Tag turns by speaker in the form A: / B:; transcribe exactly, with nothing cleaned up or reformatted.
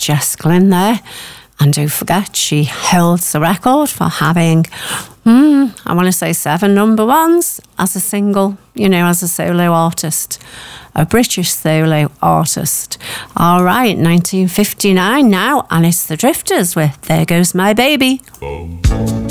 A: Jess Glynne there. And don't forget, she holds the record for having, mm, I want to say seven number ones as a single, you know, as a solo artist, a British solo artist. All right, nineteen fifty-nine now, and it's the Drifters with There Goes My Baby.
B: Boom.